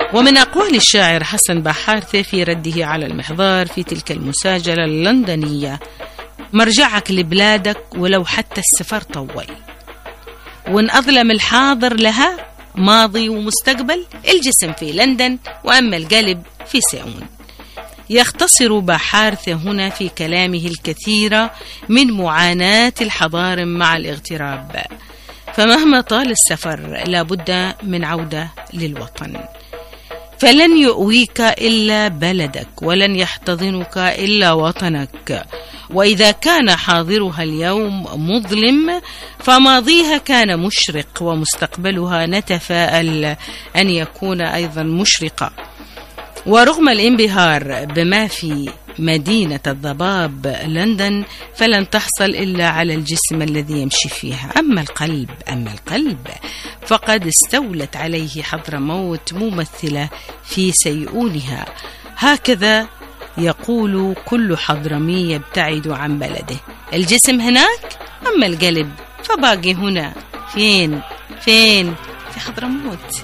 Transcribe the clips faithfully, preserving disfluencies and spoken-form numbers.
ومن أقوال الشاعر حسن بحارثة في رده على المحضار في تلك المساجلة اللندنية: مرجعك لبلادك ولو حتى السفر طول، وإن أظلم الحاضر لها ماضي ومستقبل، الجسم في لندن وأما القلب في سيئون. يختصر بحارثة هنا في كلامه الكثير من معاناة الحضارم مع الاغتراب، فمهما طال السفر لا بد من عودة للوطن، فلن يؤويك إلا بلدك ولن يحتضنك إلا وطنك، وإذا كان حاضرها اليوم مظلم فماضيها كان مشرق ومستقبلها نتفائل أن يكون أيضا مشرقا. ورغم الانبهار بما في مدينة الضباب لندن فلن تحصل إلا على الجسم الذي يمشي فيها، أما القلب أما القلب فقد استولت عليه حضرموت ممثلة في سيئونها. هكذا يقول كل حضرمي يبتعد عن بلده، الجسم هناك أما القلب فباقي هنا. فين فين في حضرموت.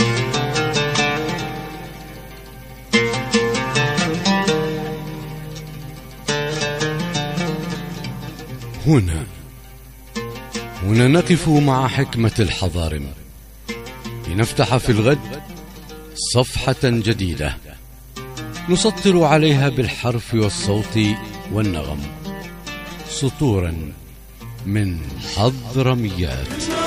هنا هنا نقف مع حكمة الحضارم لنفتح في الغد صفحة جديدة نسطر عليها بالحرف والصوت والنغم سطورا من حضرميات.